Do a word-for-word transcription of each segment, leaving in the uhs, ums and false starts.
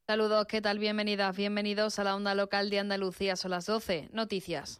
Saludos, ¿qué tal? Bienvenidas, bienvenidos a la onda local de Andalucía. Son las doce. Noticias.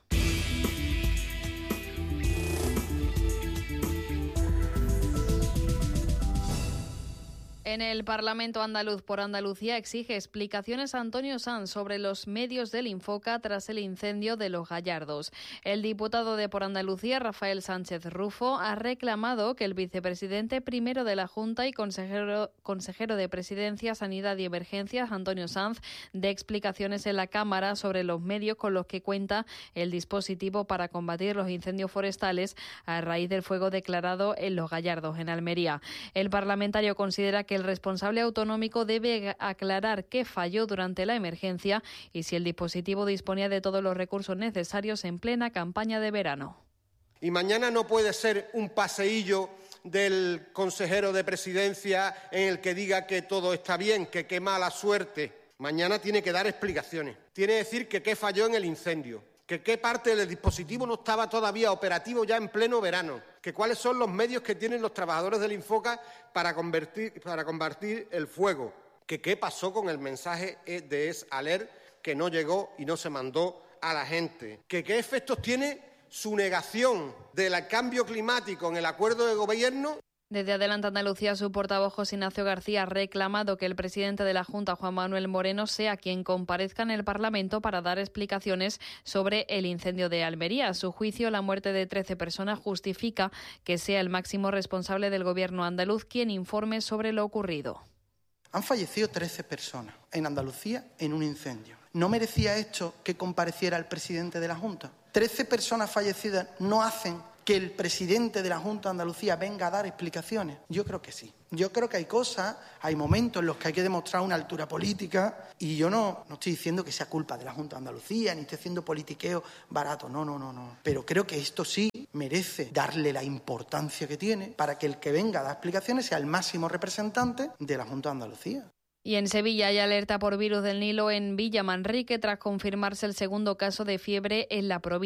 En el Parlamento andaluz por Andalucía exige explicaciones a Antonio Sanz sobre los medios del Infoca tras el incendio de Los Gallardos. El diputado de Por Andalucía, Rafael Sánchez Rufo, ha reclamado que el vicepresidente primero de la Junta y consejero, consejero de Presidencia, Sanidad y Emergencias, Antonio Sanz, dé explicaciones en la Cámara sobre los medios con los que cuenta el dispositivo para combatir los incendios forestales a raíz del fuego declarado en Los Gallardos, en Almería. El parlamentario considera que el responsable autonómico debe aclarar qué falló durante la emergencia y si el dispositivo disponía de todos los recursos necesarios en plena campaña de verano. Y mañana no puede ser un paseillo del consejero de Presidencia en el que diga que todo está bien, que qué mala suerte. Mañana tiene que dar explicaciones. Tiene que decir que qué falló en el incendio, que qué parte del dispositivo no estaba todavía operativo ya en pleno verano, que cuáles son los medios que tienen los trabajadores del Infoca para, convertir, para combatir el fuego, que qué pasó con el mensaje de Es Alert que no llegó y no se mandó a la gente, que qué efectos tiene su negación del cambio climático en el acuerdo de gobierno. Desde Adelante Andalucía, su portavoz José Ignacio García ha reclamado que el presidente de la Junta, Juan Manuel Moreno, sea quien comparezca en el Parlamento para dar explicaciones sobre el incendio de Almería. A su juicio, la muerte de trece personas justifica que sea el máximo responsable del Gobierno andaluz quien informe sobre lo ocurrido. Han fallecido trece personas en Andalucía en un incendio. ¿No merecía esto que compareciera el presidente de la Junta? trece personas fallecidas no hacen que el presidente de la Junta de Andalucía venga a dar explicaciones. Yo creo que sí. Yo creo que hay cosas, hay momentos en los que hay que demostrar una altura política y yo no, no estoy diciendo que sea culpa de la Junta de Andalucía ni estoy haciendo politiqueo barato. No, no, no, no. Pero creo que esto sí merece darle la importancia que tiene para que el que venga a dar explicaciones sea el máximo representante de la Junta de Andalucía. Y en Sevilla hay alerta por virus del Nilo en Villa Manrique tras confirmarse el segundo caso de fiebre en la provincia.